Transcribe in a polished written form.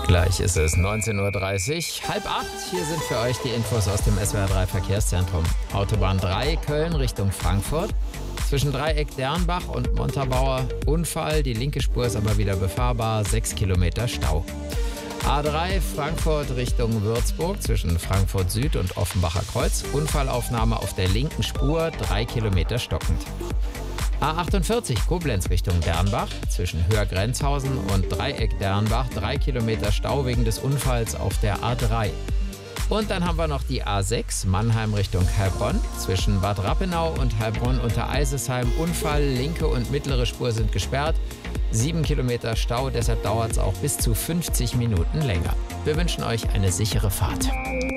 Gleich ist es 19:30 Uhr, 7:30. Hier sind für euch die Infos aus dem SWR 3 Verkehrszentrum. Autobahn 3 Köln Richtung Frankfurt. Zwischen Dreieck Dernbach und Montabaur Unfall. Die linke Spur ist aber wieder befahrbar. 6 Kilometer Stau. A3 Frankfurt Richtung Würzburg zwischen Frankfurt Süd und Offenbacher Kreuz. Unfallaufnahme auf der linken Spur. 3 Kilometer stockend. A48 Koblenz Richtung Dernbach zwischen Höher-Grenzhausen und Dreieck Dernbach 3 Kilometer Stau wegen des Unfalls auf der A3. Und dann haben wir noch die A6 Mannheim Richtung Heilbronn zwischen Bad Rappenau und Heilbronn unter Eisesheim. Unfall, linke und mittlere Spur sind gesperrt. 7 Kilometer Stau, deshalb dauert es auch bis zu 50 Minuten länger. Wir wünschen euch eine sichere Fahrt.